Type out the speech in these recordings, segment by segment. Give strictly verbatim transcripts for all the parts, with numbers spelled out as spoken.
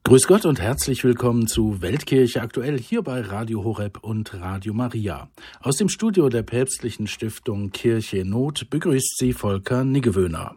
Grüß Gott und herzlich willkommen zu Weltkirche aktuell hier bei Radio Horeb und Radio Maria. Aus dem Studio der päpstlichen Stiftung Kirche in Not begrüßt Sie Volker Niggewöhner.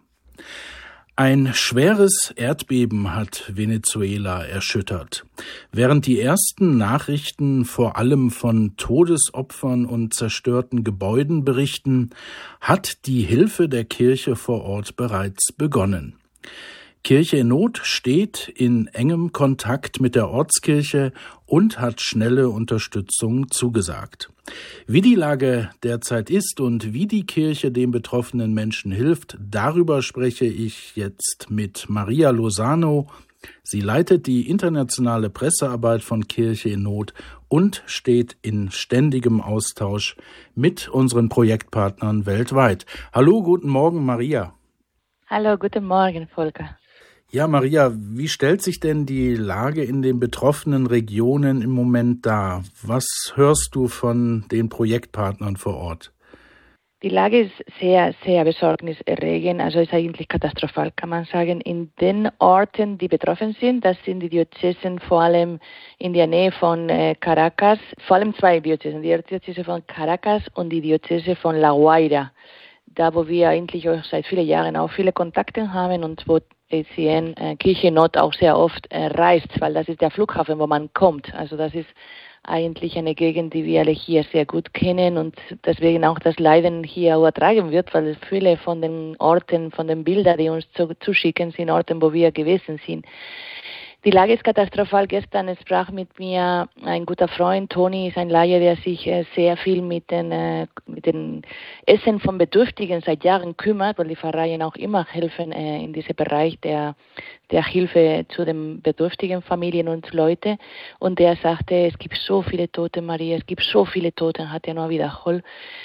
Ein schweres Erdbeben hat Venezuela erschüttert. Während die ersten Nachrichten vor allem von Todesopfern und zerstörten Gebäuden berichten, hat die Hilfe der Kirche vor Ort bereits begonnen. Kirche in Not steht in engem Kontakt mit der Ortskirche und hat schnelle Unterstützung zugesagt. Wie die Lage derzeit ist und wie die Kirche den betroffenen Menschen hilft, darüber spreche ich jetzt mit Maria Lozano. Sie leitet die internationale Pressearbeit von Kirche in Not und steht in ständigem Austausch mit unseren Projektpartnern weltweit. Hallo, guten Morgen, Maria. Hallo, guten Morgen, Volker. Ja, Maria, wie stellt sich denn die Lage in den betroffenen Regionen im Moment dar? Was hörst du von den Projektpartnern vor Ort? Die Lage ist sehr, sehr besorgniserregend, also ist eigentlich katastrophal, kann man sagen. In den Orten, die betroffen sind, das sind die Diözesen vor allem in der Nähe von äh, Caracas, vor allem zwei Diözesen, die Diözese von Caracas und die Diözese von La Guaira, da wo wir eigentlich auch seit vielen Jahren auch viele Kontakte haben und wo sie in äh, Kirche in Not auch sehr oft äh, reist, weil das ist der Flughafen, wo man kommt. Also das ist eigentlich eine Gegend, die wir alle hier sehr gut kennen und deswegen auch das Leiden hier übertragen wird, weil viele von den Orten, von den Bildern, die uns zu, zuschicken, sind Orten, wo wir gewesen sind. Die Lage ist katastrophal. Gestern sprach mit mir ein guter Freund, Toni ist ein Laie, der sich äh, sehr viel mit den, äh, mit den Essen von Bedürftigen seit Jahren kümmert, weil die Pfarreien auch immer helfen äh, in diesem Bereich der, der Hilfe zu den bedürftigen Familien und Leute. Und der sagte, es gibt so viele Tote, Maria, es gibt so viele Tote, hat er nur wiederholt.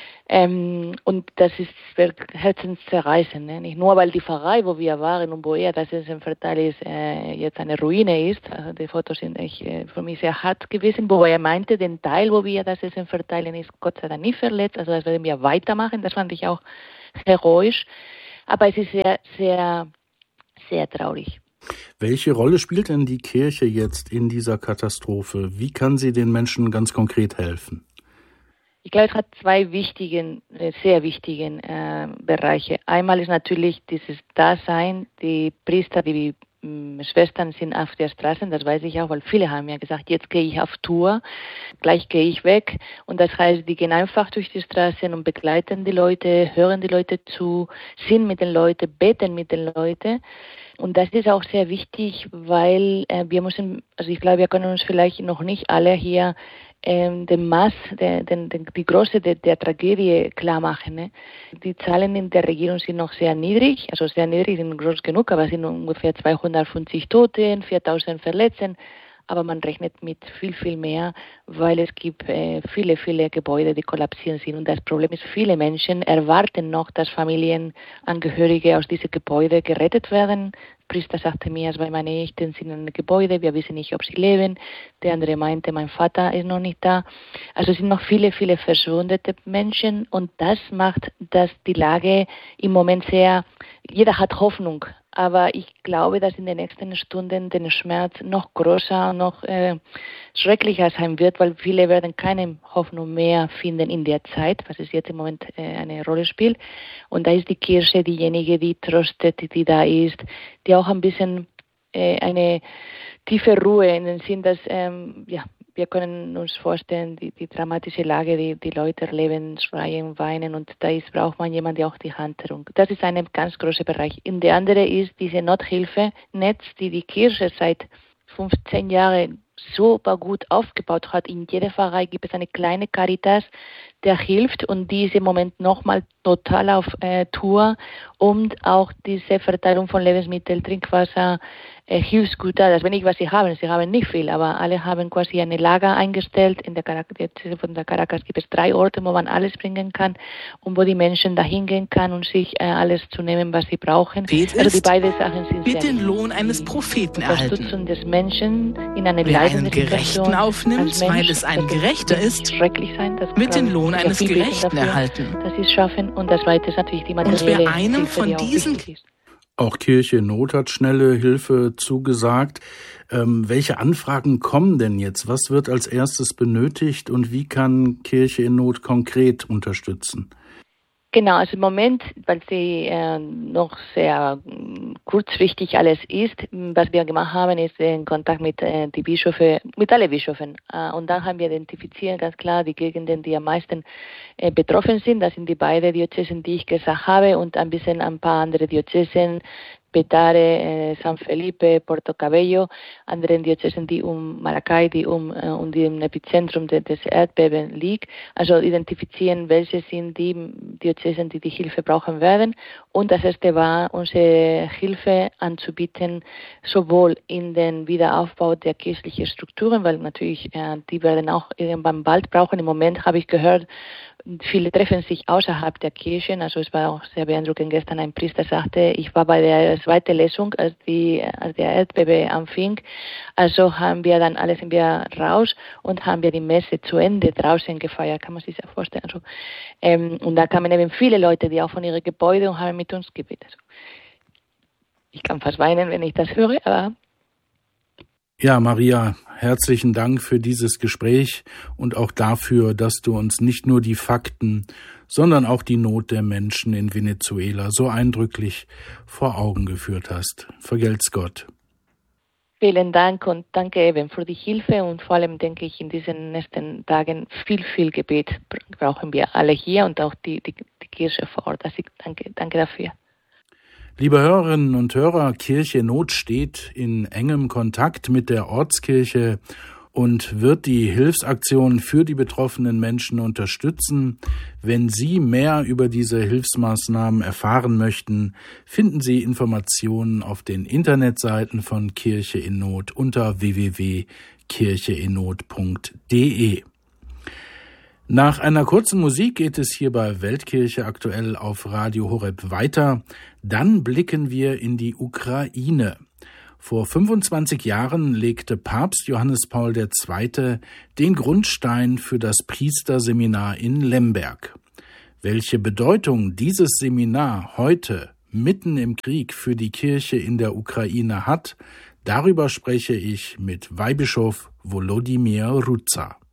Ähm, und das ist herzenszerreißend, ne? Nicht nur, weil die Pfarrei, wo wir waren und wo er das Essenverteil ist, äh, jetzt eine Ruine ist. Also die Fotos sind echt äh, für mich sehr hart gewesen, wo er meinte, den Teil, wo wir das Essen verteilen, ist Gott sei Dank nicht verletzt. Also das werden wir weitermachen. Das fand ich auch heroisch. Aber es ist sehr, sehr, sehr traurig. Welche Rolle spielt denn die Kirche jetzt in dieser Katastrophe? Wie kann sie den Menschen ganz konkret helfen? Ich glaube, es hat zwei wichtigen, sehr wichtigen äh, Bereiche. Einmal ist natürlich dieses Dasein, die Priester, die äh, Schwestern sind auf der Straße, das weiß ich auch, weil viele haben ja gesagt, jetzt gehe ich auf Tour, gleich gehe ich weg. Und das heißt, die gehen einfach durch die Straßen und begleiten die Leute, hören die Leute zu, sind mit den Leuten, beten mit den Leuten. Und das ist auch sehr wichtig, weil äh, wir müssen, also ich glaube, wir können uns vielleicht noch nicht alle hier ähm, den Maß, den, den, den, die Größe der, der Tragödie klar machen. Ne? Die Zahlen in der Regierung sind noch sehr niedrig, also sehr niedrig, sind groß genug, aber es sind ungefähr zweihundertfünfzig Tote, viertausend Verletzten. Aber man rechnet mit viel, viel mehr, weil es gibt äh, viele, viele Gebäude, die kollapsieren sind. Und das Problem ist, viele Menschen erwarten noch, dass Familienangehörige aus diesen Gebäuden gerettet werden. Der Priester sagte mir, zwei meiner Eltern sind in einem Gebäude, wir wissen nicht, ob sie leben. Der andere meinte, mein Vater ist noch nicht da. Also es sind noch viele, viele verschwundene Menschen. Und das macht, dass die Lage im Moment sehr, jeder hat Hoffnung. Aber ich glaube, dass in den nächsten Stunden der Schmerz noch größer, noch äh, schrecklicher sein wird, weil viele werden keine Hoffnung mehr finden in der Zeit, was es jetzt im Moment äh, eine Rolle spielt. Und da ist die Kirche diejenige, die tröstet, die da ist, die auch ein bisschen äh, eine tiefe Ruhe in den Sinn, dass ähm, ja, wir können uns vorstellen, die, die dramatische Lage, die die Leute erleben, schreien, weinen und da ist, braucht man jemanden, der auch die Hand trägt. Das ist ein ganz großer Bereich. Und der andere ist diese Nothilfe-Netz, die die Kirche seit fünfzehn Jahren super gut aufgebaut hat. In jeder Pfarrei gibt es eine kleine Caritas, der hilft und die ist im Moment nochmal total auf äh, Tour und auch diese Verteilung von Lebensmitteln, Trinkwasser, äh, Hilfsgüter, das wenig, was sie haben. Sie haben nicht viel, aber alle haben quasi eine Lager eingestellt. In der Caracas, von der Caracas gibt es drei Orte, wo man alles bringen kann und wo die Menschen da hingehen kann und sich äh, alles zu nehmen, was sie brauchen. Also die beiden Sachen sind wird den Lohn eines Propheten erhalten. Unterstützung des Menschen in einer Wer einen Gerechten aufnimmt, Mensch, weil es ein Gerechter ist, sein, wird den Lohn eines Gerechten dafür, erhalten. Das ist schaffen und das Zweite ist natürlich die materielle Und wer einem Hilfe, von diesen Auch Kirche in Not hat schnelle Hilfe zugesagt. Ähm, welche Anfragen kommen denn jetzt? Was wird als erstes benötigt und wie kann Kirche in Not konkret unterstützen? Genau, also im Moment, weil sie äh, noch sehr äh, kurzfristig alles ist, was wir gemacht haben, ist in Kontakt mit äh, die Bischöfe, mit allen Bischöfen. Äh, und dann haben wir identifiziert ganz klar die Gegenden, die am meisten äh, betroffen sind. Das sind die beiden Diözesen, die ich gesagt habe, und ein bisschen ein paar andere Diözesen, Petare, eh, San Felipe, Porto Cabello, anderen Diözesen, die um Maracay, die um, äh, um dem Epizentrum de, des Erdbebens liegt. Also identifizieren, welche sind die Diözesen, die die Hilfe brauchen werden. Und das erste war, unsere Hilfe anzubieten, sowohl in den Wiederaufbau der kirchlichen Strukturen, weil natürlich äh, die werden auch irgendwann bald brauchen. Im Moment habe ich gehört, viele treffen sich außerhalb der Kirchen. Also es war auch sehr beeindruckend. Gestern ein Priester sagte, ich war bei der zweiten Lesung, als, die, als der Erdbeben anfing. Also haben wir dann alles sind wir raus und haben wir die Messe zu Ende draußen gefeiert. Kann man sich das vorstellen? Also, ähm, und da kamen eben viele Leute, die auch von ihren Gebäuden und haben mit uns gebetet. Also, ich kann fast weinen, wenn ich das höre, aber... Ja, Maria, herzlichen Dank für dieses Gespräch und auch dafür, dass du uns nicht nur die Fakten, sondern auch die Not der Menschen in Venezuela so eindrücklich vor Augen geführt hast. Vergelt's Gott. Vielen Dank und danke eben für die Hilfe und vor allem denke ich, in diesen nächsten Tagen viel, viel Gebet brauchen wir alle hier und auch die, die, die Kirche vor Ort. Also danke, danke dafür. Liebe Hörerinnen und Hörer, Kirche in Not steht in engem Kontakt mit der Ortskirche und wird die Hilfsaktion für die betroffenen Menschen unterstützen. Wenn Sie mehr über diese Hilfsmaßnahmen erfahren möchten, finden Sie Informationen auf den Internetseiten von Kirche in Not unter w w w punkt kirche in not punkt d e. Nach einer kurzen Musik geht es hier bei Weltkirche aktuell auf Radio Horeb weiter. Dann blicken wir in die Ukraine. Vor fünfundzwanzig Jahren legte Papst Johannes Paul der Zweite den Grundstein für das Priesterseminar in Lemberg. Welche Bedeutung dieses Seminar heute mitten im Krieg für die Kirche in der Ukraine hat, darüber spreche ich mit Weihbischof Volodymyr Rudza.